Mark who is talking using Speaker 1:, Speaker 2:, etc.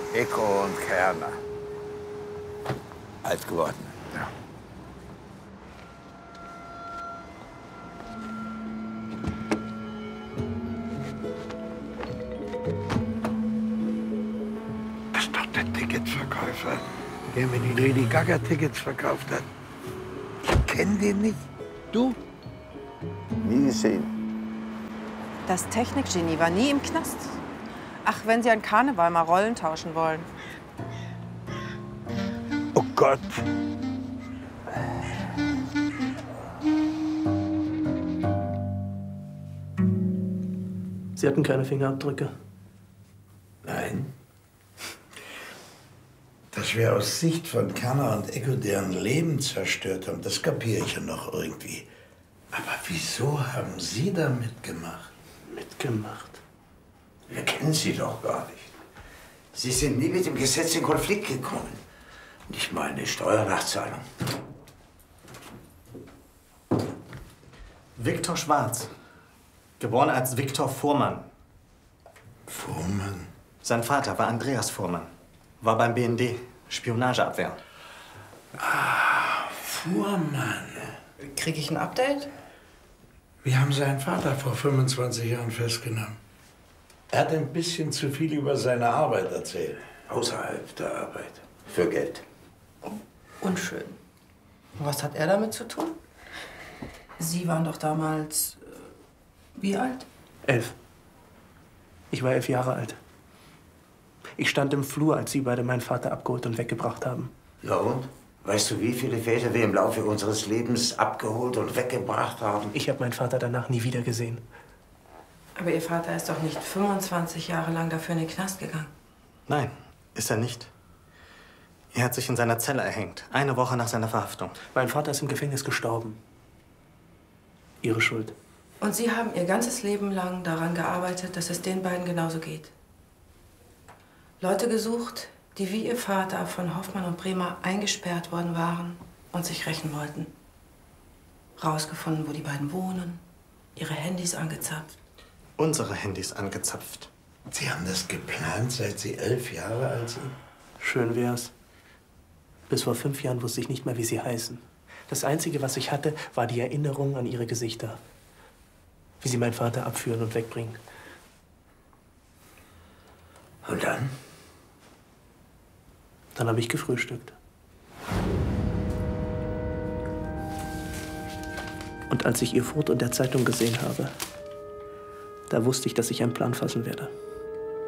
Speaker 1: Eko und Kerner. Alt geworden. Ja. Das ist doch der Ticketverkäufer, der mir die Lady Gaga-Tickets verkauft hat. Ich kenne den nicht. Du? Nie gesehen.
Speaker 2: Das Technikgenie war nie im Knast. Ach, wenn Sie an Karneval mal Rollen tauschen wollen.
Speaker 1: Oh Gott.
Speaker 3: Sie hatten keine Fingerabdrücke?
Speaker 4: Nein. Dass wir aus Sicht von Kerner und Eko deren Leben zerstört haben, das kapiere ich ja noch irgendwie. Aber wieso haben Sie da mitgemacht?
Speaker 3: Mitgemacht?
Speaker 4: Wir kennen Sie doch gar nicht.
Speaker 5: Sie sind nie mit dem Gesetz in Konflikt gekommen. Nicht mal eine Steuernachzahlung.
Speaker 6: Viktor Schwarz. Geboren als Viktor Fuhrmann.
Speaker 4: Fuhrmann?
Speaker 6: Sein Vater war Andreas Fuhrmann. War beim BND, Spionageabwehr.
Speaker 4: Ah, Fuhrmann.
Speaker 2: Kriege ich ein Update?
Speaker 4: Wir haben seinen Vater vor 25 Jahren festgenommen. Er hat ein bisschen zu viel über seine Arbeit erzählt.
Speaker 5: Außerhalb der Arbeit. Für Geld.
Speaker 2: Unschön. Was hat er damit zu tun? Sie waren doch damals... wie alt?
Speaker 3: 11. Ich war 11 Jahre alt. Ich stand im Flur, als Sie beide meinen Vater abgeholt und weggebracht haben.
Speaker 5: Ja und? Weißt du, wie viele Väter wir im Laufe unseres Lebens abgeholt und weggebracht haben?
Speaker 3: Ich habe meinen Vater danach nie wieder gesehen.
Speaker 2: Aber Ihr Vater ist doch nicht 25 Jahre lang dafür in den Knast gegangen.
Speaker 6: Nein, ist er nicht. Er hat sich in seiner Zelle erhängt, eine Woche nach seiner Verhaftung.
Speaker 3: Mein Vater ist im Gefängnis gestorben. Ihre Schuld.
Speaker 2: Und Sie haben Ihr ganzes Leben lang daran gearbeitet, dass es den beiden genauso geht. Leute gesucht, die wie Ihr Vater von Hoffmann und Bremer eingesperrt worden waren und sich rächen wollten. Rausgefunden, wo die beiden wohnen, ihre Handys angezapft.
Speaker 6: Unsere Handys angezapft.
Speaker 4: Sie haben das geplant, seit Sie 11 Jahre alt sind?
Speaker 3: Schön wär's. Bis vor 5 Jahren wusste ich nicht mehr, wie sie heißen. Das Einzige, was ich hatte, war die Erinnerung an ihre Gesichter. Wie sie meinen Vater abführen und wegbringen.
Speaker 5: Und dann?
Speaker 3: Dann habe ich gefrühstückt. Und als ich ihr Foto in der Zeitung gesehen habe, da wusste ich, dass ich einen Plan fassen werde.